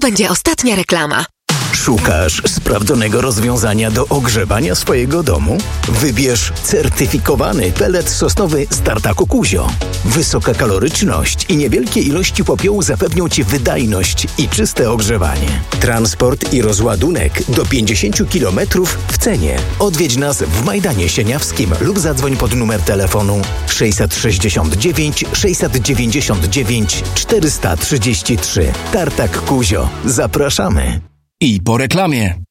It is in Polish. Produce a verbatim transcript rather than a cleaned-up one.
będzie ostatnia reklama. Szukasz sprawdzonego rozwiązania do ogrzewania swojego domu? Wybierz certyfikowany pelet sosnowy z Tartaku Kuzio. Wysoka kaloryczność i niewielkie ilości popiołu zapewnią Ci wydajność i czyste ogrzewanie. Transport i rozładunek do pięćdziesiąt kilometrów w cenie. Odwiedź nas w Majdanie Sieniawskim lub zadzwoń pod numer telefonu sześćset sześćdziesiąt dziewięć sześćset dziewięćdziesiąt dziewięć czterysta trzydzieści trzy. Tartak Kuzio. Zapraszamy. I po reklamie.